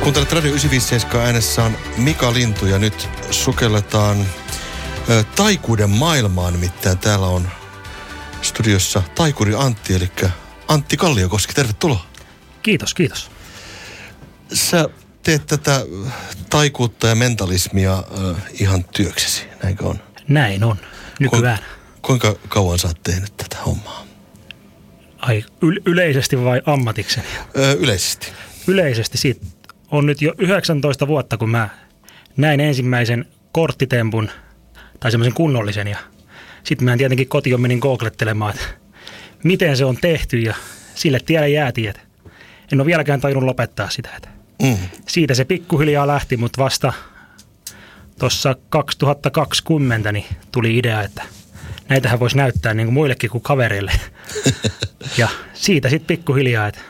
Kuuntelet Radio 957, äänessä on Mika Lintu ja nyt sukelletaan taikuuden maailmaan. Nimittäin täällä on studiossa taikuri Antti, eli Antti Kalliokoski. Tervetuloa. Kiitos, kiitos. Sä teet tätä taikuutta ja mentalismia ihan työksesi, näinkö on? Näin on, nykyään. Kuinka kauan sä oot tehnyt tätä hommaa? Ai, yleisesti vai ammatikseni? Yleisesti. Yleisesti siitä on nyt jo 19 vuotta, kun mä näin ensimmäisen korttitempun, tai semmoisen kunnollisen, ja sitten mä tietenkin kotiin menin googlettelemaan, että miten se on tehty, ja sille tielle jäätiin, että en ole vieläkään tajunnut lopettaa sitä. Siitä se pikkuhiljaa lähti, mutta vasta tuossa 2020 niin tuli idea, että näitähän voisi näyttää niin kuin muillekin kuin kavereille. Ja siitä sitten pikkuhiljaa, että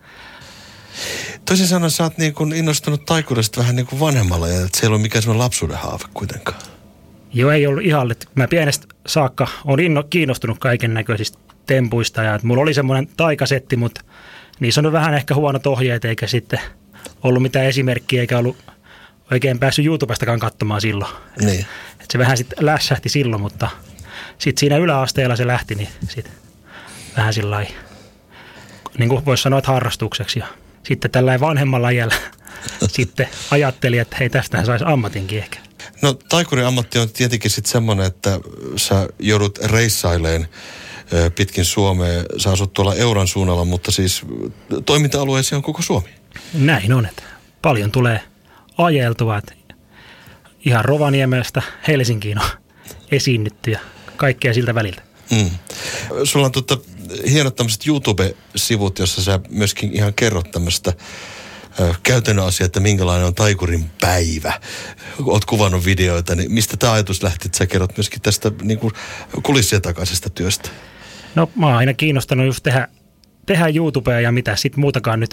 toisin sanoen sä oot niin kuin innostunut taikuudesta vähän niin kuin vanhemmalla ja että se ei ole mikään semmoinen lapsuuden haave kuitenkaan. Joo, ei ollut ihan. Mä pienestä saakka olen kiinnostunut kaiken näköisistä tempuista ja että mulla oli semmoinen taikasetti, mutta niissä on vähän ehkä huonot ohjeet eikä sitten ollut mitään esimerkkiä eikä ollut oikein päässyt YouTubestakaan katsomaan silloin. Niin. Että se vähän sitten lässähti silloin, mutta sitten siinä yläasteella se lähti, niin sitten vähän sillä lailla, niin kuin voisi sanoa, että harrastukseksi. Ja sitten tällainen vanhemmalla iällä sitten ajattelin, että hei, tästähän saisi ammatinkin ehkä. No taikurin ammatti on tietenkin sitten semmoinen, että sä joudut reissaileen pitkin Suomea. Sä asut tuolla Euran suunnalla, mutta siis toiminta-alueesi on koko Suomi. Näin on, että paljon tulee ajeltua. Että ihan Rovaniemestä Helsinkiin on esiinnytty ja kaikkea siltä väliltä. Sulla on hienot tämmöiset YouTube-sivut, jossa sä myöskin ihan kerrot tämmöistä käytännön asiaa, että minkälainen on taikurin päivä. Oot kuvannut videoita, niin mistä tämä ajatus lähti, että sä kerrot myöskin tästä niin kuin kulissien takaisesta työstä? No mä oon aina kiinnostanut just tehdä YouTubea ja mitä sitten muutakaan nyt